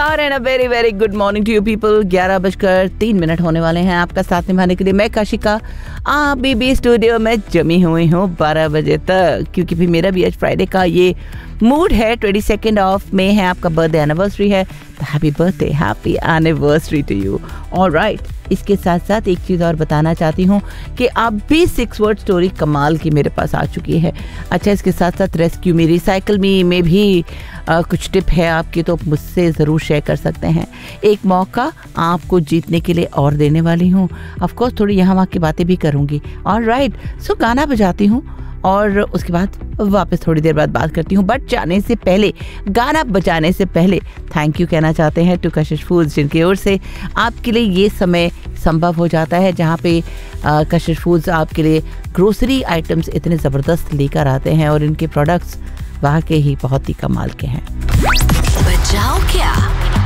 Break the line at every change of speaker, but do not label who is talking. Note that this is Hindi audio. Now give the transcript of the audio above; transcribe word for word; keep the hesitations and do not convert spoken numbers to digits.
नमस्कार and a very very good morning to you people. ग्यारह बजकर तीन मिनट होने वाले हैं आपका साथ निभाने के लिए। मैं काशिका आप बीबी स्टूडियो में जमी हुई हूँ बारह बजे तक, क्योंकि भी मेरा भी आज फ्राइडे का ये मूड है। ट्वेंटी सेकेंड ऑफ मे है, आपका बर्थडे एनिवर्सरी है, तो happy birthday, happy anniversary to you. Alright, इसके साथ साथ एक चीज़ और बताना चाहती हूँ कि अब भी सिक्स वर्ड स्टोरी कमाल की मेरे पास आ चुकी है। अच्छा, इसके साथ साथ रेस्क्यू मी रिसाइकल मी में भी आ, कुछ टिप है आपकी, तो मुझसे ज़रूर शेयर कर सकते हैं। एक मौका आपको जीतने के लिए और देने वाली हूँ। ऑफकोर्स थोड़ी यहाँ वहाँ की बातें भी करूँगी। ऑलराइट, सो गाना बजाती हूँ और उसके बाद वापस थोड़ी देर बाद बात करती हूँ। बट जाने से पहले, गाना बजाने से पहले थैंक यू कहना चाहते हैं टू कशिश फूड्स, जिनकी ओर से आपके लिए ये समय संभव हो जाता है, जहाँ पे आ, कशिश फूड्स आपके लिए ग्रोसरी आइटम्स इतने ज़बरदस्त लेकर आते हैं और इनके प्रोडक्ट्स वाकई ही बहुत ही कमाल के हैं।
बजाओ क्या